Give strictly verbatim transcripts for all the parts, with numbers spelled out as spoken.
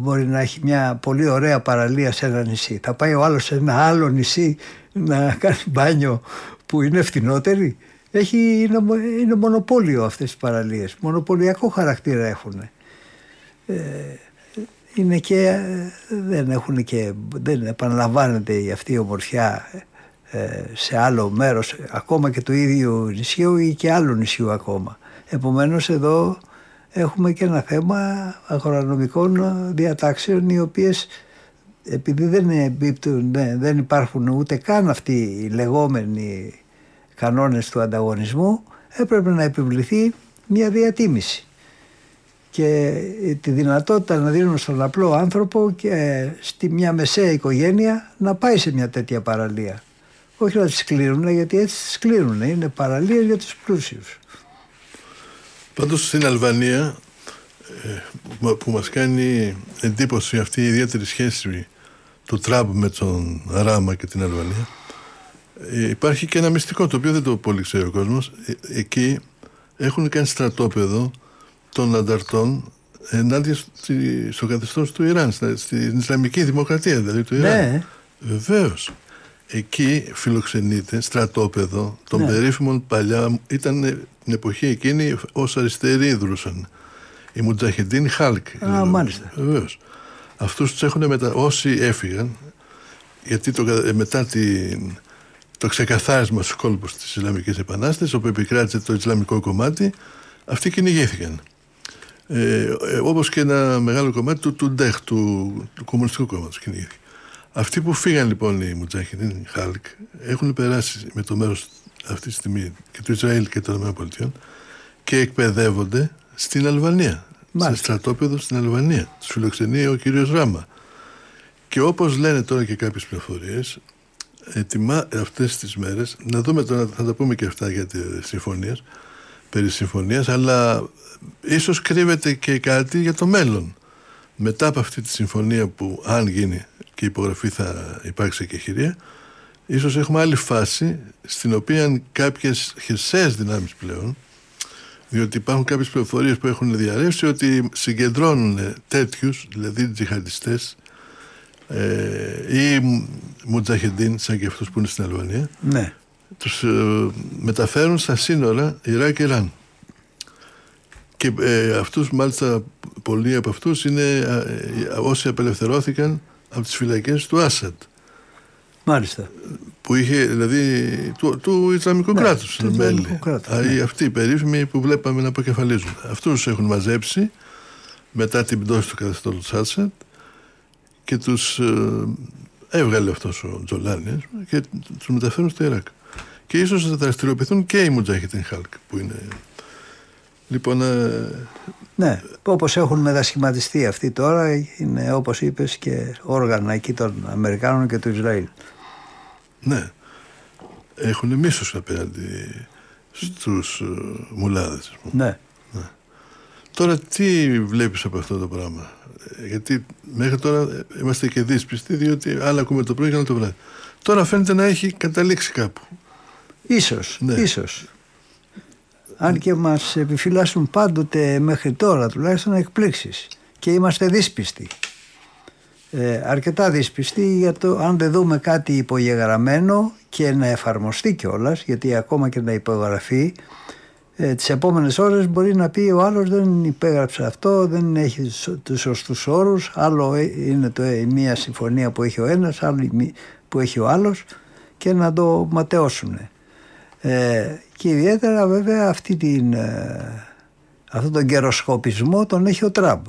μπορεί να έχει μια πολύ ωραία παραλία σε ένα νησί. Θα πάει ο άλλος σε ένα άλλο νησί να κάνει μπάνιο που είναι φτηνότερη. Έχει, είναι, είναι μονοπόλιο αυτές οι παραλίες. Μονοπωλιακό χαρακτήρα έχουν. Ε, είναι και, δεν έχουν και, δεν επαναλαμβάνεται αυτή η ομορφιά ε, σε άλλο μέρος, ακόμα και του ίδιου νησιού ή και άλλου νησιού ακόμα. Επομένως εδώ έχουμε και ένα θέμα αγρονομικών διατάξεων, οι οποίες, επειδή δεν, εμπίπτουν, δεν υπάρχουν ούτε καν αυτοί οι λεγόμενοι κανόνες του ανταγωνισμού, έπρεπε να επιβληθεί μια διατίμηση και τη δυνατότητα να δίνουν στον απλό άνθρωπο και στη μια μεσαία οικογένεια να πάει σε μια τέτοια παραλία. Όχι να τις κλείνουν, γιατί έτσι τις κλείνουν. Είναι παραλίες για τους πλούσιους. Πάντως στην Αλβανία, που μας κάνει εντύπωση αυτή η ιδιαίτερη σχέση του Τραμπ με τον Ράμα και την Αλβανία, υπάρχει και ένα μυστικό το οποίο δεν το πολύ ξέρει ο κόσμος. Εκεί έχουν κάνει στρατόπεδο των ανταρτών ενάντια στο καθεστώς του Ιράν, στην Ισλαμική Δημοκρατία δηλαδή του Ιράν. Ναι. Βεβαίως. Εκεί φιλοξενείται στρατόπεδο των ναι. περίφημων παλιά, ήταν την εποχή εκείνη ως αριστεροί δρούσαν. Οι Μουτζαχεντίν Χάλκ. Α, μάλιστα. Βεβαίως. Αυτούς τους έχουν μετα... όσοι έφυγαν, γιατί το, μετά την, το ξεκαθάρισμα στους κόλπους της Ισλαμικής Επανάστασης, όπου επικράτησε το Ισλαμικό κομμάτι, αυτοί κυνηγήθηκαν. Ε, όπως και ένα μεγάλο κομμάτι του Τουντέχ, του, του Κομμουνιστικού Κόμματος κυνηγήθηκε. Αυτοί που φύγαν λοιπόν οι Μουτζαχεντίν Χάλκ έχουν περάσει με το μέρος αυτή τη στιγμή και του Ισραήλ και των ΗΠΑ και εκπαιδεύονται στην Αλβανία. Μάλιστα. Σε στρατόπεδο στην Αλβανία. Τους φιλοξενεί ο κύριος Ράμα. Και όπως λένε τώρα και κάποιες πληροφορίες, ετοιμά αυτές τις μέρες, να δούμε τώρα, θα τα πούμε και αυτά για τη συμφωνία, περί συμφωνίας, αλλά ίσως κρύβεται και κάτι για το μέλλον. Μετά από αυτή τη συμφωνία που αν γίνει και υπογραφή θα υπάρξει και χειρία, ίσως έχουμε άλλη φάση στην οποία κάποιες χερσαίες δυνάμεις πλέον, διότι υπάρχουν κάποιες πληροφορίες που έχουν διαρρεύσει ότι συγκεντρώνουν τέτοιους, δηλαδή τζιχαντιστές ε, ή μουτζαχεντίν σαν και αυτούς που είναι στην Αλβανία, ναι. τους ε, μεταφέρουν στα σύνορα Ιράκ-Ιράν. Και ε, αυτούς, μάλιστα πολλοί από αυτούς είναι ε, όσοι απελευθερώθηκαν από τις φυλακές του Άσαντ. Μάλιστα. Που είχε, δηλαδή, του, του Ισλαμικού ναι, κράτους. Του Ισλαμικού κράτους, ναι. Αυτοί οι περίφημοι που βλέπαμε να αποκεφαλίζουν. Αυτούς έχουν μαζέψει μετά την πτώση του καθεστώτος Άσαντ και τους ε, έβγαλε αυτός ο Τζολάνι και τους μεταφέρουν στο Ιράκ. Και ίσως θα δραστηριοποιηθούν και οι Μουτζαχεντίν Χάλκ που είναι. Λοιπόν, ε, ναι, όπως έχουν μετασχηματιστεί αυτοί τώρα, είναι όπως είπες και όργανα εκεί των Αμερικάνων και του Ισραήλ. Ναι, έχουν μίσος απέναντι στους uh, μουλάδες. Ναι. ναι. Τώρα τι βλέπεις από αυτό το πράγμα? Γιατί μέχρι τώρα είμαστε και δύσπιστοι, διότι άλλα ακούμε το πρωί και άλλο το βράδυ. Τώρα φαίνεται να έχει καταλήξει κάπου. Ίσως, ναι. ίσως. Αν και μας επιφυλάσσουν πάντοτε μέχρι τώρα τουλάχιστον εκπλήξεις και είμαστε δύσπιστοι. Ε, αρκετά δύσπιστοι για το αν δεν δούμε κάτι υπογεγραμμένο και να εφαρμοστεί κιόλας, γιατί ακόμα και να υπογραφεί ε, τις επόμενες ώρες μπορεί να πει ο άλλος δεν υπέγραψε αυτό, δεν έχει τους σωστούς όρους, άλλο είναι το, μία συμφωνία που έχει ο ένας, άλλη που έχει ο άλλος και να το ματαιώσουν. Ε, και ιδιαίτερα βέβαια αυτή την, ε, αυτόν τον καιροσκοπισμό τον έχει ο Τραμπ,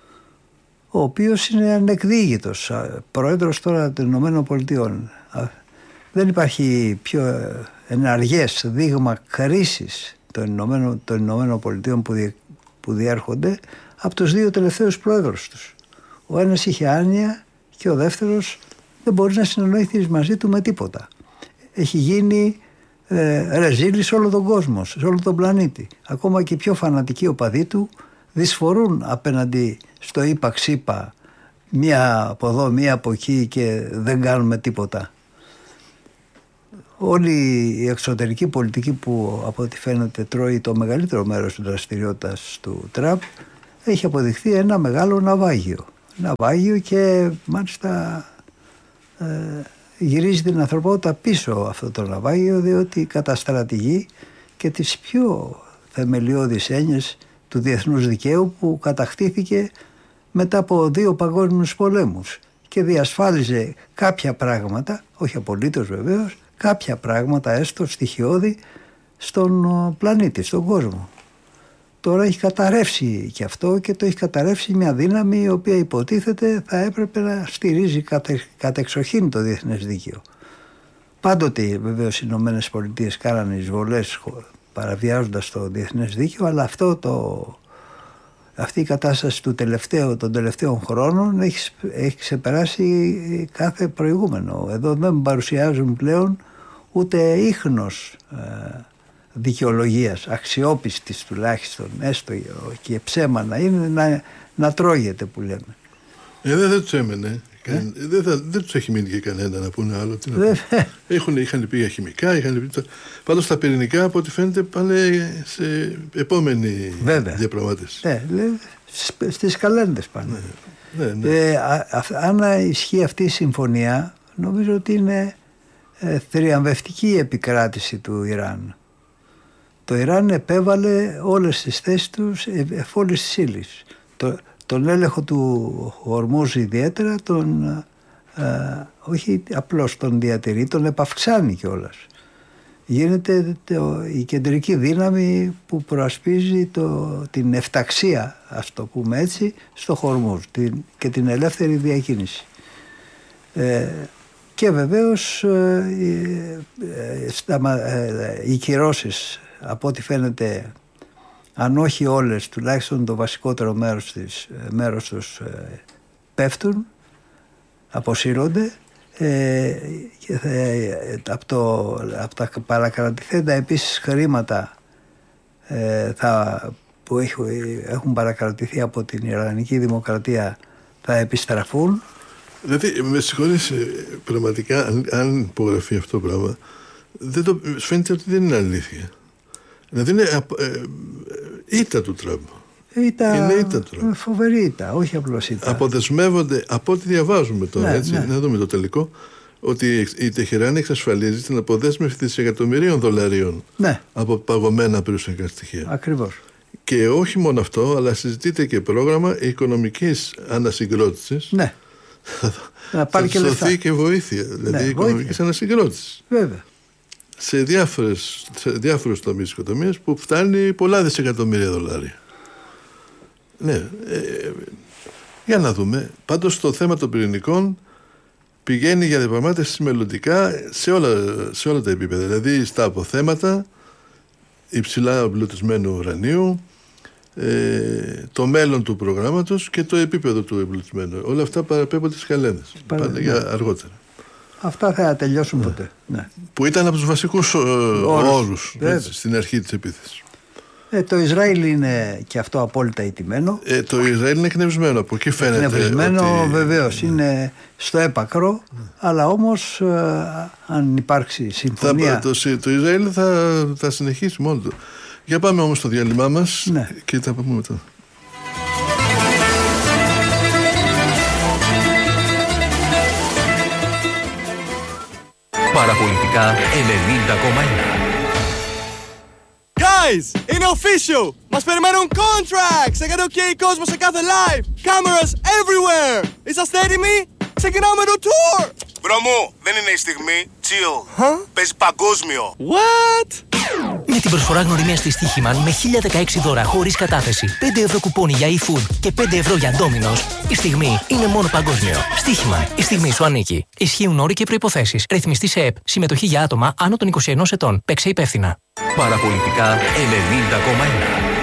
ο οποίος είναι ανεκδίγητος πρόεδρος τώρα των Ηνωμένων Πολιτειών. Δεν υπάρχει πιο εναργές δείγμα κρίσης των Ηνωμένων, των Ηνωμένων Πολιτειών που, δι, που διέρχονται από τους δύο τελευταίους πρόεδρους τους. Ο ένας είχε άνοια και ο δεύτερος δεν μπορεί να συνεννοηθεί μαζί του με τίποτα. Έχει γίνει ε, ρεζίλη σε όλο τον κόσμο, σε όλο τον πλανήτη. Ακόμα και οι πιο φανατικοί οπαδοί του δυσφορούν απέναντι στο είπα ξύπα, μία από εδώ, μία από εκεί και δεν κάνουμε τίποτα. Όλη η εξωτερική πολιτική που από ό,τι φαίνεται τρώει το μεγαλύτερο μέρος της δραστηριότητας του Τραμπ έχει αποδειχθεί ένα μεγάλο ναυάγιο. ναυάγιο και μάλιστα ε, γυρίζει την ανθρωπότητα πίσω αυτό το ναυάγιο, διότι καταστρατηγεί και τις πιο θεμελιώδεις έννοιες του διεθνούς δικαίου που κατακτήθηκε μετά από δύο παγκόσμιους πολέμους και διασφάλιζε κάποια πράγματα, όχι απολύτως βεβαίως, κάποια πράγματα έστω στοιχειώδη στον πλανήτη, στον κόσμο. Τώρα έχει καταρρεύσει και αυτό και το έχει καταρρεύσει μια δύναμη η οποία υποτίθεται θα έπρεπε να στηρίζει κατε, κατεξοχήν το διεθνές δίκαιο. Πάντοτε βεβαίως οι Ηνωμένες Πολιτείες κάνανε εισβολές παραβιάζοντας το διεθνές δίκαιο, αλλά αυτό το, αυτή η κατάσταση του τελευταίου, των τελευταίων χρόνων έχει, έχει ξεπεράσει κάθε προηγούμενο. Εδώ δεν παρουσιάζουν πλέον ούτε ίχνος ε, δικαιολογίας, αξιόπιστης τουλάχιστον, έστω και ψέμα να είναι, να, να τρώγεται που λέμε. Ε, δεν, δεν τους έμενε. Ε? Δεν, θα, δεν τους έχει μείνει και κανένα να πούνε άλλο. Τι να Έχουν, είχαν πει για χημικά, είχαν πει... Πάντως τα πυρηνικά από ό,τι φαίνεται πάνε σε επόμενη Βέβαια. διαπραγμάτευση. Ε, στις καλένδες πάνε. Ναι, ναι, ναι. Ε, α, α, αν ισχύει αυτή η συμφωνία, νομίζω ότι είναι ε, θριαμβευτική η επικράτηση του Ιράν. Το Ιράν επέβαλε όλες τις θέσεις τους εφόλης της ύλης. Το, τον έλεγχο του Ορμούζ ιδιαίτερα, τον, ε, όχι απλώς τον διατηρεί, τον επαυξάνει κιόλας. Γίνεται το, η κεντρική δύναμη που προασπίζει το, την εφταξία, ας το πούμε έτσι, στο Ορμούζ την, και την ελεύθερη διακίνηση. Ε, και βεβαίως ε, ε, ε, οι κυρώσεις, από ό,τι φαίνεται, αν όχι όλες, τουλάχιστον το βασικότερο μέρος, της, μέρος τους ε, πέφτουν, αποσύρονται ε, και θα, ε, από, το, από τα παρακρατηθέντα επίσης χρήματα ε, θα, που έχουν, έχουν παρακρατηθεί από την Ιρανική Δημοκρατία θα επιστραφούν. Δηλαδή, με συγχωρείς, πραγματικά, αν, αν υπογραφεί αυτό το πράγμα, δεν το, φαίνεται ότι δεν είναι αλήθεια. Δηλαδή είναι ε, ε, ήττα του Τραμπ. Ήττα, είναι ήττα του Τραμπ. Φοβερή ήττα, όχι απλώς ήττα. Αποδεσμεύονται, από ό,τι διαβάζουμε τώρα, ναι, έτσι, ναι. να δούμε το τελικό, ότι η Τεχεράνη εξασφαλίζει την αποδέσμευση δισεκατομμυρίων δολαρίων ναι. από παγωμένα περιουσιακά στοιχεία. Ακριβώς. Και όχι μόνο αυτό, αλλά συζητείται και πρόγραμμα οικονομικής ανασυγκρότησης. Ναι. Θα δοθεί και βοήθεια, δηλαδή ναι, οικονομικής ανασυγκρότησης. Βέβαια. Σε, διάφορες, σε διάφορους τομείς οικονομίας που φτάνει πολλά δισεκατομμύρια δολάρια. Ναι, ε, για να δούμε. Πάντως το θέμα των πυρηνικών πηγαίνει για διαπραγμάτευση μελλοντικά σε όλα, σε όλα τα επίπεδα. Δηλαδή στα αποθέματα υψηλά εμπλουτισμένου ουρανίου, ε, το μέλλον του προγράμματος και το επίπεδο του εμπλουτισμένου. Όλα αυτά παραπέμπονται στις καλένδες. Πάνε ναι. για αργότερα. Αυτά θα τελειώσουν ναι. ποτέ. Ναι. Που ήταν από τους βασικούς ε, όρους, όρους έτσι, στην αρχή της επίθεσης. Ε, το Ισραήλ είναι και αυτό απόλυτα ηττημένο. Ε, το Ισραήλ είναι εκνευρισμένο. Από εκεί φαίνεται. Εκνευρισμένο ότι... βεβαίως. Είναι στο έπακρο. Mm. Αλλά όμως ε, αν υπάρξει συμφωνία. Θα, το, το Ισραήλ θα, θα συνεχίσει μόνο του. Για πάμε όμως στο διάλειμμά μας ναι. και τα πούμε μετά. Παραπολιτικά ενενήντα κόμμα ένα. Guys, είναι official! Μας περιμένουν contracts! Έκανε ok κόσμο σε κάθε live! Cameras everywhere! Είσαστε έτοιμοι? Ξεκινάμε το tour! Μπρο μου, δεν είναι η στιγμή. Chill. Huh? Παίζει παγκόσμιο. What? Με την προσφορά γνωριμία στη Στοίχημαν με χίλια δεκαέξι δώρα χωρίς κατάθεση, πέντε ευρώ κουπόνι για e-food και πέντε ευρώ για Domino's, η στιγμή είναι μόνο παγκόσμιο. Στοίχημαν, η στιγμή σου ανήκει. Ισχύουν όροι και προϋποθέσεις. Ρυθμιστή σε ΕΠ. Συμμετοχή για άτομα άνω των είκοσι ενός ετών. Παίξε υπεύθυνα. Παραπολιτικά ενενήντα κόμμα ένα.